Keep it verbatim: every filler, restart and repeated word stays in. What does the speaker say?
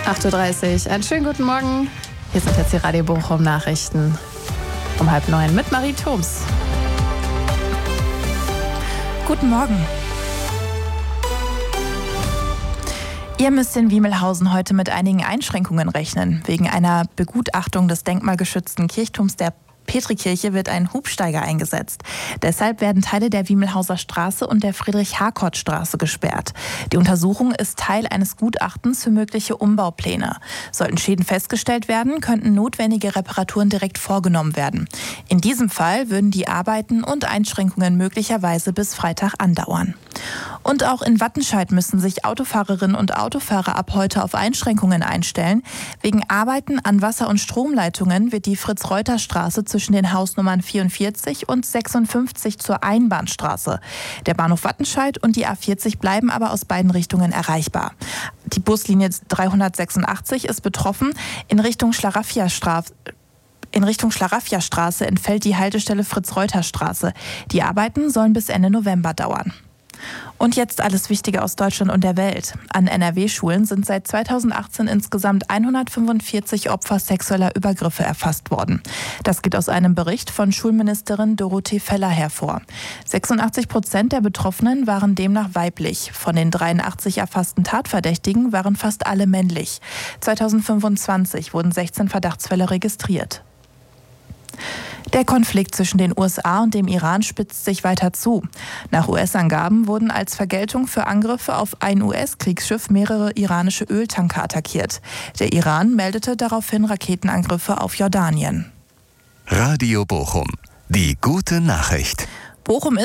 acht Uhr dreißig. Einen schönen guten Morgen. Hier sind jetzt die Radio Bochum Nachrichten um halb neun mit Marie Thoms. Guten Morgen. Ihr müsst in Wiemelhausen heute mit einigen Einschränkungen rechnen. Wegen einer Begutachtung des denkmalgeschützten Kirchturms der Petrikirche wird ein Hubsteiger eingesetzt. Deshalb werden Teile der Wiemelhauser Straße und der Friedrich-Harkort-Straße gesperrt. Die Untersuchung ist Teil eines Gutachtens für mögliche Umbaupläne. Sollten Schäden festgestellt werden, könnten notwendige Reparaturen direkt vorgenommen werden. In diesem Fall würden die Arbeiten und Einschränkungen möglicherweise bis Freitag andauern. Und auch in Wattenscheid müssen sich Autofahrerinnen und Autofahrer ab heute auf Einschränkungen einstellen. Wegen Arbeiten an Wasser- und Stromleitungen wird die Fritz-Reuter-Straße zwischen den Hausnummern vierundvierzig und sechsundfünfzig zur Einbahnstraße. Der Bahnhof Wattenscheid und die A vierzig bleiben aber aus beiden Richtungen erreichbar. Die Buslinie dreihundertsechsundachtzig ist betroffen. In Richtung Schlaraffia-Straße In Richtung Schlaraffia-Straße entfällt die Haltestelle Fritz-Reuter-Straße. Die Arbeiten sollen bis Ende November dauern. Und jetzt alles Wichtige aus Deutschland und der Welt. An N R W-Schulen sind seit zweitausendachtzehn insgesamt hundertfünfundvierzig Opfer sexueller Übergriffe erfasst worden. Das geht aus einem Bericht von Schulministerin Dorothee Feller hervor. sechsundachtzig Prozent der Betroffenen waren demnach weiblich. Von den dreiundachtzig erfassten Tatverdächtigen waren fast alle männlich. zweitausendfünfundzwanzig wurden sechzehn Verdachtsfälle registriert. Der Konflikt zwischen den U S A und dem Iran spitzt sich weiter zu. Nach U S-Angaben wurden als Vergeltung für Angriffe auf ein U S-Kriegsschiff mehrere iranische Öltanker attackiert. Der Iran meldete daraufhin Raketenangriffe auf Jordanien. Radio Bochum, die gute Nachricht. Bochum